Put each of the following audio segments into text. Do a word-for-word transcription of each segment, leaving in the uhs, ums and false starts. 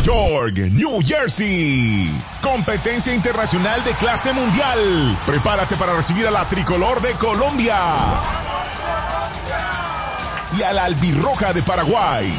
York, New Jersey. Competencia internacional de clase mundial. Prepárate para recibir a la tricolor de Colombia y a la albirroja de Paraguay.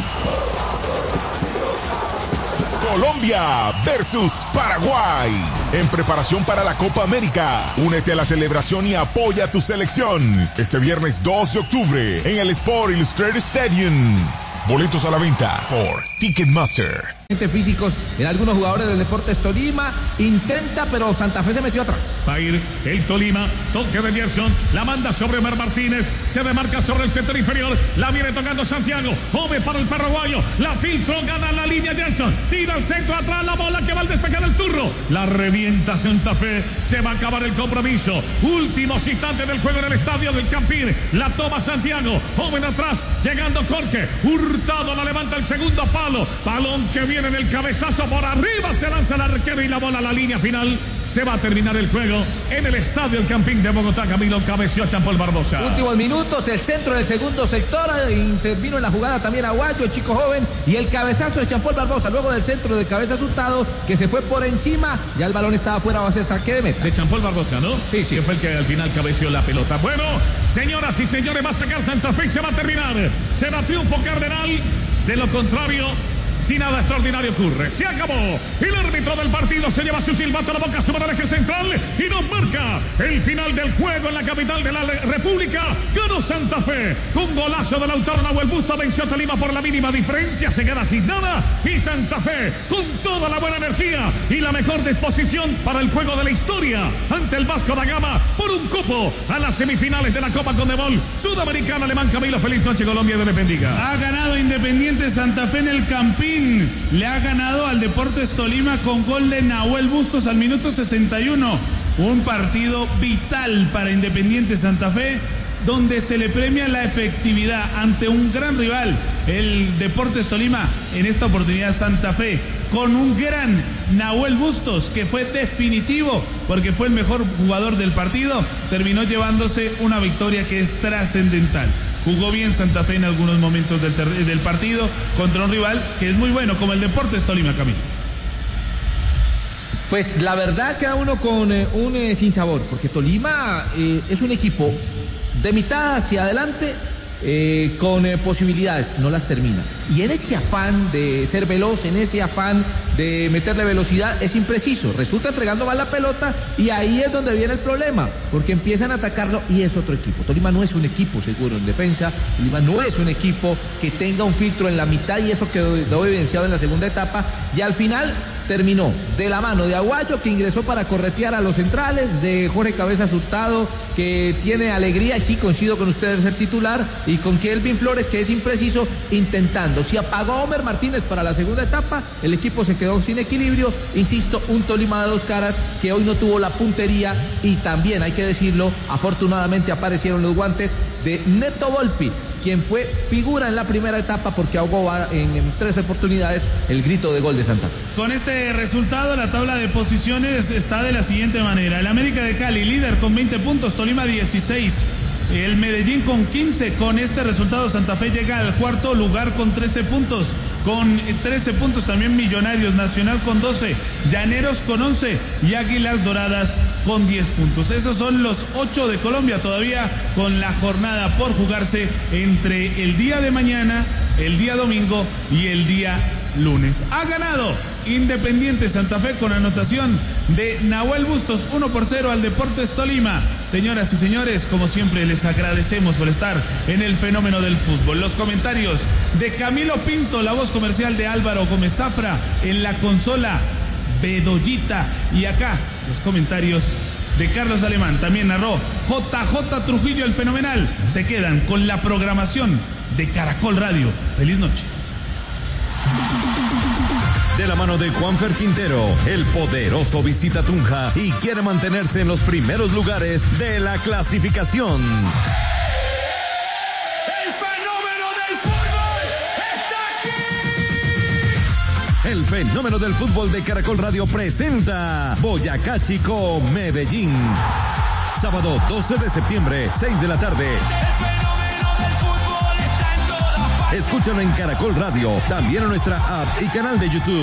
Colombia versus Paraguay. En preparación para la Copa América. Únete a la celebración y apoya a tu selección. Este viernes dos de octubre en el Sport Illustrated Stadium. Boletos a la venta por Ticketmaster. Físicos en algunos jugadores del Deportes Tolima, intenta, pero Santa Fe se metió atrás. Va a ir el Tolima, toque de Gerson, la manda sobre Omar Martínez, se demarca sobre el sector inferior, la viene tocando Santiago, Ove para el paraguayo, la filtró, gana la línea Gerson, tira al centro atrás, la bola que va al despejar el turno, la revienta Santa Fe, se va a acabar el compromiso, últimos instantes del juego en el estadio del Campín, la toma Santiago, Ove atrás, llegando Jorge, Hurtado la levanta el segundo palo, balón que viene en el cabezazo por arriba, se lanza el arquero y la bola a la línea final. Se va a terminar el juego en el estadio El Campín de Bogotá. Camilo cabeció a Jean-Paul Barbosa. Últimos minutos, el centro del segundo sector, intervino en la jugada también Aguayo, el chico joven, y el cabezazo de Jean-Paul Barbosa, luego del centro de cabeza Hurtado, que se fue por encima, ya el balón estaba fuera, va a ser saque de meta. De Jean-Paul Barbosa, ¿no? Sí, sí. Que fue el que al final cabeció la pelota. Bueno, señoras y señores, va a sacar Santa Fe y se va a terminar. Será triunfo cardenal, de lo contrario, si nada extraordinario ocurre, se acabó. El árbitro del partido se lleva su silbato a la boca sobre el eje central y nos marca el final del juego en la capital de la República. Ganó Santa Fe con golazo del autor Nahuel Busto, venció a Tolima por la mínima diferencia, se queda sin nada y Santa Fe con toda la buena energía y la mejor disposición para el juego de la historia ante el Vasco da Gama por un cupo a las semifinales de la Copa Conmebol Sudamericana. Alemán Camilo, feliz noche Colombia, Dios les bendiga. Ha ganado Independiente Santa Fe en el Campín. Le ha ganado al Deportes Tolima con gol de Nahuel Bustos al minuto sesenta y uno. Un partido vital para Independiente Santa Fe, donde se le premia la efectividad ante un gran rival, el Deportes Tolima. En esta oportunidad Santa Fe con un gran Nahuel Bustos, que fue definitivo porque fue el mejor jugador del partido, terminó llevándose una victoria que es trascendental. Jugó bien Santa Fe en algunos momentos del, ter- del partido contra un rival que es muy bueno como el Deportes Tolima, Camilo. Pues la verdad queda uno con eh, un eh, sinsabor, porque Tolima eh, es un equipo de mitad hacia adelante eh, con eh, posibilidades, no las termina. Y en ese afán de ser veloz, en ese afán de meterle velocidad, es impreciso. Resulta entregando mal la pelota y ahí es donde viene el problema, porque empiezan a atacarlo y es otro equipo. Tolima no es un equipo seguro en defensa, Tolima no es un equipo que tenga un filtro en la mitad y eso quedó, quedó evidenciado en la segunda etapa y al final terminó de la mano de Aguayo, que ingresó para corretear a los centrales, de Jorge Cabezas Hurtado, que tiene alegría y sí coincido con usted de ser titular, y con Kelvin Flores, que es impreciso, intentando. Si apagó a Homer Martínez para la segunda etapa, el equipo se quedó sin equilibrio. Insisto, un Tolima de dos caras que hoy no tuvo la puntería y también, hay que decirlo, afortunadamente aparecieron los guantes de Neto Volpi, quien fue figura en la primera etapa porque ahogó en, en tres oportunidades el grito de gol de Santa Fe. Con este resultado, la tabla de posiciones está de la siguiente manera: el América de Cali, líder con veinte puntos, Tolima dieciséis, el Medellín con quince. Con este resultado, Santa Fe llega al cuarto lugar con trece puntos. Con trece puntos también Millonarios, Nacional con doce, Llaneros con once y Águilas Doradas con diez puntos. Esos son los ocho de Colombia, todavía con la jornada por jugarse entre el día de mañana, el día domingo y el día lunes. Ha ganado Independiente Santa Fe con anotación de Nahuel Bustos, uno por cero al Deportes Tolima. Señoras y señores, como siempre les agradecemos por estar en el fenómeno del fútbol. Los comentarios de Camilo Pinto, la voz comercial de Álvaro Gómez Zafra, en la consola Bedoyita, y acá los comentarios de Carlos Alemán, también narró J J Trujillo, el fenomenal. Se quedan con la programación de Caracol Radio. Feliz noche. De la mano de Juanfer Quintero, el poderoso visita Tunja y quiere mantenerse en los primeros lugares de la clasificación. ¡El fenómeno del fútbol está aquí! El fenómeno del fútbol de Caracol Radio presenta Boyacá Chico, Medellín. Sábado doce de septiembre, seis de la tarde. Escúchalo en Caracol Radio, también en nuestra app y canal de YouTube.